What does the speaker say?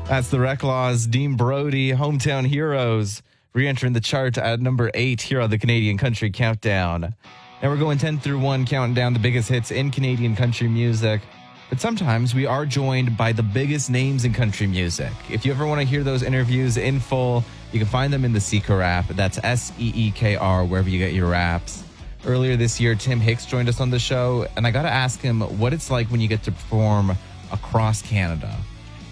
That's the Reclaws, Dean Brody, Hometown Heroes, re-entering the chart at number 8 here on the Canadian Country Countdown. And we're going 10 through 1, counting down the biggest hits in Canadian country music. But sometimes we are joined by the biggest names in country music. If you ever want to hear those interviews in full, you can find them in the Seeker app. That's SEEKR, wherever you get your apps. Earlier this year, Tim Hicks joined us on the show, and I got to ask him what it's like when you get to perform across Canada.